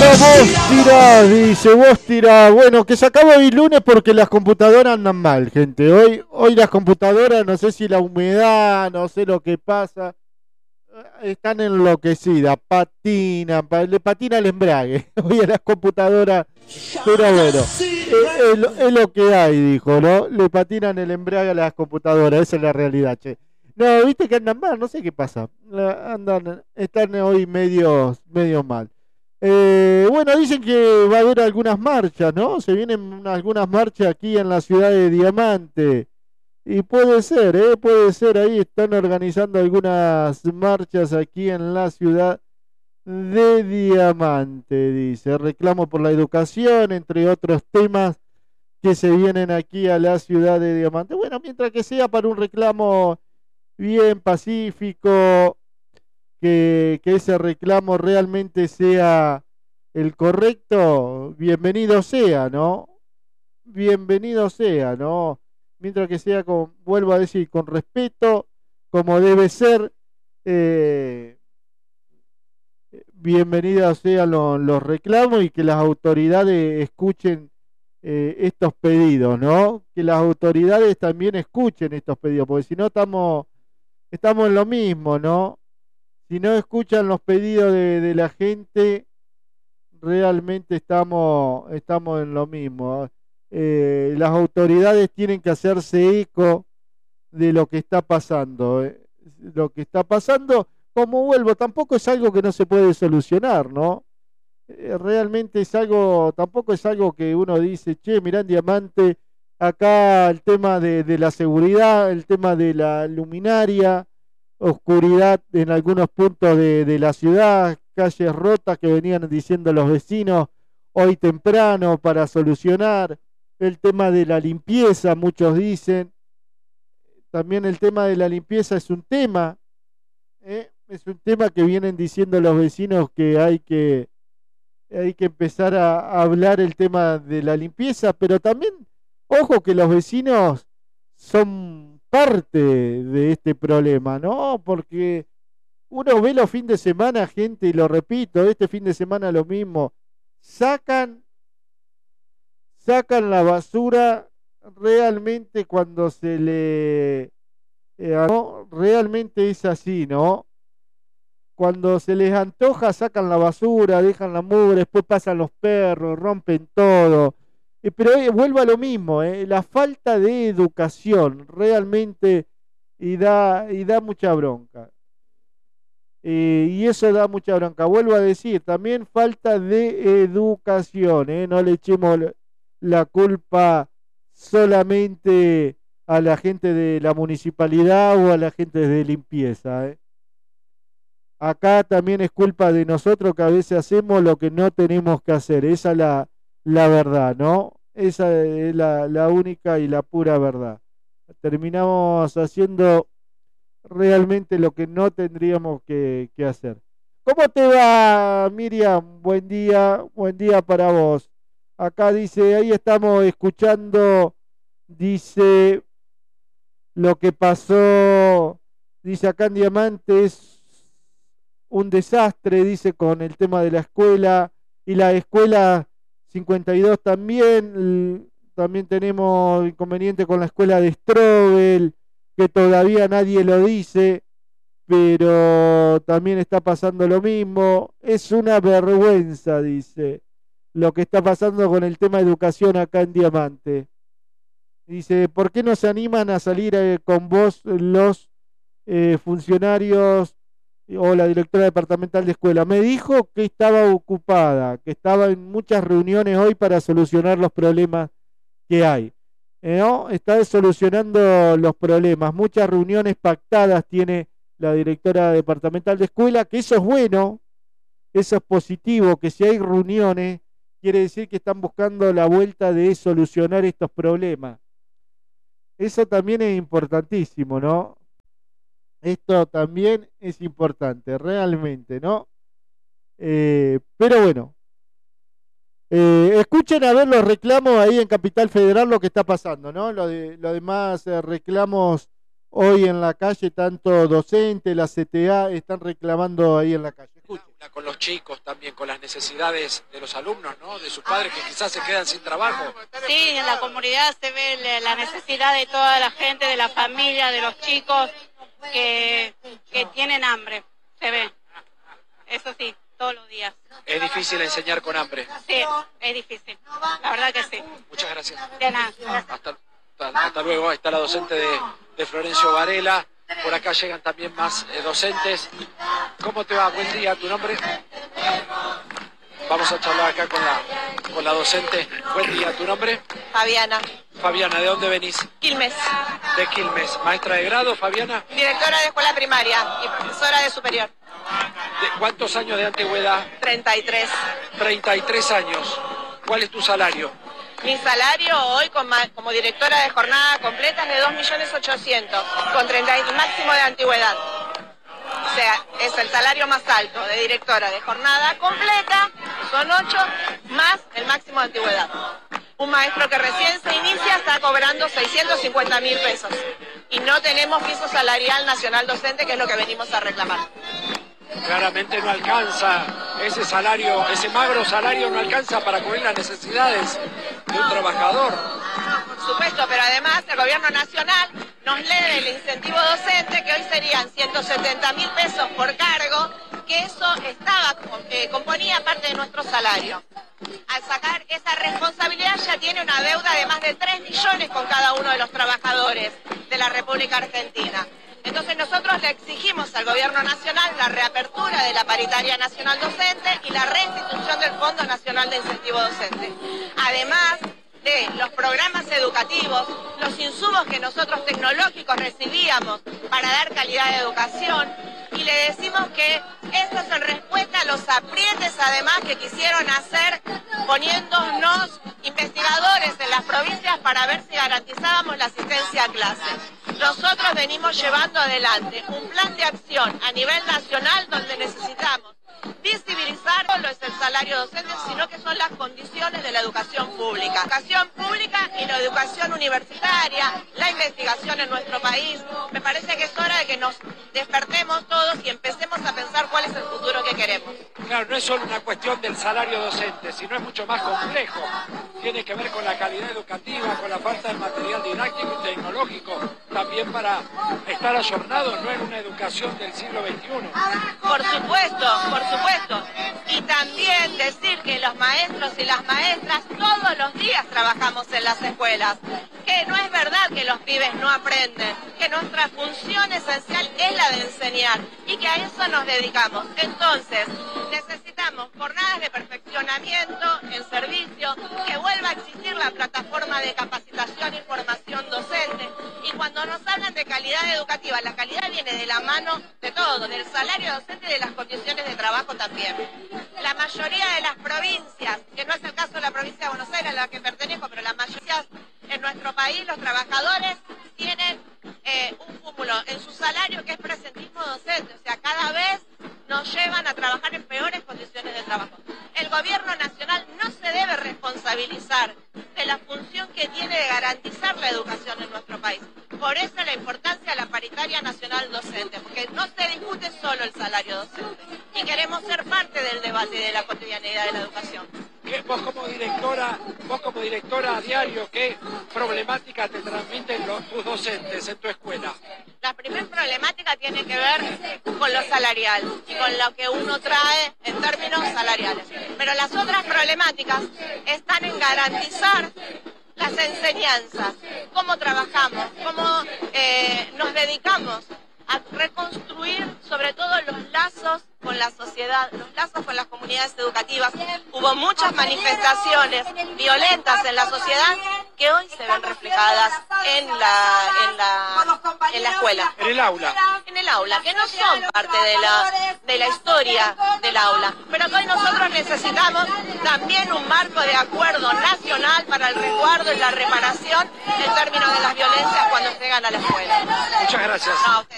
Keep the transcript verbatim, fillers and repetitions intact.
vos tirás, dice, vos tirás. Bueno, que se acaba hoy lunes porque las computadoras andan mal, gente. Hoy, hoy las computadoras, no sé si la humedad, no sé lo que pasa, están enloquecidas, patinan, pa- le patina el embrague. Hoy a las computadoras, pero bueno, es, es lo, es lo que hay, dijo, ¿no? Le patinan el embrague a las computadoras, esa es la realidad, che. No, viste que andan mal, no sé qué pasa. La- Andan, están hoy medios, medio mal. Eh, bueno, dicen que va a haber algunas marchas, ¿no? Se vienen algunas marchas aquí en la ciudad de Diamante. Y puede ser, ¿eh? Puede ser, ahí están organizando algunas marchas aquí en la ciudad de Diamante, dice. Reclamo por la educación, entre otros temas que se vienen aquí a la ciudad de Diamante. Bueno, mientras que sea para un reclamo bien pacífico, que, que ese reclamo realmente sea el correcto, bienvenido sea, ¿no? Bienvenido sea, ¿no? Mientras que sea con, vuelvo a decir, con respeto, como debe ser, eh, bienvenidos sean lo- los reclamos y que las autoridades escuchen eh, estos pedidos, ¿no? Que las autoridades también escuchen estos pedidos, porque si no estamos, estamos en lo mismo, ¿no? Si no escuchan los pedidos de, de la gente, realmente estamos, estamos en lo mismo. Eh, las autoridades tienen que hacerse eco de lo que está pasando. eh. Lo que está pasando, como vuelvo, tampoco es algo que no se puede solucionar, ¿no? Eh, realmente es algo, tampoco es algo que uno dice, che, mirá en Diamante, acá el tema de, de la seguridad, el tema de la luminaria, oscuridad en algunos puntos de, de la ciudad, calles rotas que venían diciendo los vecinos hoy temprano para solucionar, el tema de la limpieza, muchos dicen, también el tema de la limpieza es un tema, ¿eh? Es un tema que vienen diciendo los vecinos que hay que hay que empezar a, a hablar el tema de la limpieza, pero también, ojo que los vecinos son parte de este problema, ¿no? Porque uno ve los fines de semana, gente, y lo repito, este fin de semana lo mismo, sacan, sacan la basura realmente cuando se le... eh, ¿no? Realmente es así, ¿no? Cuando se les antoja, sacan la basura, dejan la mugre, después pasan los perros, rompen todo. Eh, pero eh, vuelvo a lo mismo, eh, la falta de educación realmente y da, y da mucha bronca. Eh, y eso da mucha bronca. Vuelvo a decir, también falta de educación, eh, no le echemos la la culpa solamente a la gente de la municipalidad o a la gente de limpieza, eh. Acá también es culpa de nosotros que a veces hacemos lo que no tenemos que hacer. Esa es la, la verdad, ¿no? Esa es la, la única y la pura verdad. Terminamos haciendo realmente lo que no tendríamos que, que hacer. ¿Cómo te va, Miriam? Buen día, buen día para vos. Acá dice, ahí estamos escuchando, dice lo que pasó, dice acá en Diamantes un desastre, dice, con el tema de la escuela y la escuela cincuenta y dos también. También tenemos inconveniente con la escuela de Strobel, que todavía nadie lo dice, pero también está pasando lo mismo. Es una vergüenza, dice, lo que está pasando con el tema de educación acá en Diamante. Dice, ¿por qué no se animan a salir eh, con vos los eh, funcionarios o la directora departamental de escuela? Me dijo que estaba ocupada, que estaba en muchas reuniones hoy para solucionar los problemas que hay. Eh, ¿no? Está solucionando los problemas. Muchas reuniones pactadas tiene la directora departamental de escuela, que eso es bueno, eso es positivo, que si hay reuniones, quiere decir que están buscando la vuelta de solucionar estos problemas. Eso también es importantísimo, ¿no? Esto también es importante, realmente, ¿no? Eh, pero bueno, eh, escuchen a ver los reclamos ahí en Capital Federal, lo que está pasando, ¿no? Lo de, los demás eh, reclamos hoy en la calle, tanto docente, la C T A, están reclamando ahí en la calle. Escuchen. con los chicos también, con las necesidades de los alumnos, ¿no? De sus padres que quizás se quedan sin trabajo. Sí, en la comunidad se ve la necesidad de toda la gente, de la familia, de los chicos que, que tienen hambre, se ve. Eso sí, todos los días. Es difícil enseñar con hambre. Sí, es difícil, la verdad que sí. Muchas gracias. De nada. Hasta, hasta, hasta luego, ahí está la docente de, de Florencio Varela. Por acá llegan también más eh, docentes. ¿Cómo te va? Buen día, ¿tu nombre? Vamos a charlar acá con la, con la docente. Buen día, ¿tu nombre? Fabiana. Fabiana, ¿de dónde venís? Quilmes. De Quilmes. ¿Maestra de grado, Fabiana? Directora de escuela primaria y profesora de superior. ¿De cuántos años de antigüedad? treinta y tres. treinta y tres años. ¿Cuál es tu salario? Mi salario hoy como, como directora de jornada completa es de dos millones ochocientos mil, con treinta y máximo de antigüedad. O sea, es el salario más alto de directora de jornada completa, son ocho, más el máximo de antigüedad. Un maestro que recién se inicia está cobrando seiscientos cincuenta mil pesos. Y no tenemos piso salarial nacional docente, que es lo que venimos a reclamar. Claramente no alcanza ese salario, ese magro salario no alcanza para cubrir las necesidades de un trabajador. Por supuesto, pero además el gobierno nacional nos lee el incentivo docente, que hoy serían ciento setenta mil pesos por cargo, que eso estaba eh, componía parte de nuestro salario. Al sacar esa responsabilidad ya tiene una deuda de más de tres millones con cada uno de los trabajadores de la República Argentina. Entonces nosotros le exigimos al gobierno nacional la reapertura de la paritaria nacional docente y la reinstitución del Fondo Nacional de Incentivo Docente. Además de los programas educativos, los insumos que nosotros tecnológicos recibíamos para dar calidad de educación, y le decimos que esto es en respuesta a los aprietes además que quisieron hacer poniéndonos investigadores en las provincias para ver si garantizábamos la asistencia a clases. Nosotros venimos llevando adelante un plan de acción a nivel nacional donde necesitamos visibilizar no solo es el salario docente, sino que son las condiciones de la educación pública. La educación pública y la educación universitaria, la investigación en nuestro país. Me parece que es hora de que nos despertemos todos y empecemos a pensar cuál es el futuro que queremos. Claro, no es solo una cuestión del salario docente, sino es mucho más complejo. Tiene que ver con la calidad educativa, con la falta de material didáctico y tecnológico, también para estar ayornados, no en una educación del siglo veintiuno. Por supuesto, por supuesto. Y también decir que los maestros y las maestras todos los días trabajamos en las escuelas. Que no es verdad que los pibes no aprenden, que nuestra función esencial es la de enseñar y que a eso nos dedicamos. Entonces, necesitamos jornadas de perfeccionamiento en servicio, que vuelva a existir la plataforma de capacitación y formación docente. Y cuando nos hablan de calidad educativa, la calidad viene de la mano de todo, del salario docente y de las condiciones de trabajo también. La mayoría de las provincias, que no es el caso de la provincia de Buenos Aires a la que pertenezco, pero la mayoría en nuestro país, los trabajadores tienen eh, un cúmulo en su salario que es presentismo docente, o sea, cada vez nos llevan a trabajar en peores condiciones de trabajo. El gobierno nacional no se debe responsabilizar de la función que tiene de garantizar la educación en nuestro país. Por eso la importancia de la paritaria nacional docente, porque no se discute solo el salario docente y queremos ser parte del debate de la cotidianidad de la educación. Vos como directora, vos como directora a diario, ¿qué problemática te transmiten los, tus docentes en tu escuela? La primera problemática tiene que ver con lo salarial y con lo que uno trae en términos salariales. Pero las otras problemáticas están en garantizar las enseñanzas, cómo trabajamos, cómo eh, nos dedicamos a reconstruir sobre todo los lazos con la sociedad, los lazos con las comunidades educativas. Hubo muchas manifestaciones violentas en la sociedad que hoy se ven reflejadas en la, en la, en la escuela. En el aula. En el aula, que no son parte de la, de la historia del aula. Pero que hoy nosotros necesitamos también un marco de acuerdo nacional para el resguardo y la reparación en términos de las violencias cuando llegan a la escuela. Muchas gracias. No,